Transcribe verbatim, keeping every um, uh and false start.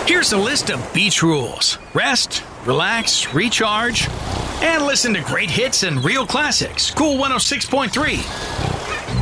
Here's a list of beach rules. Rest, relax, recharge, and listen to great hits and real classics. Cool one oh six point three.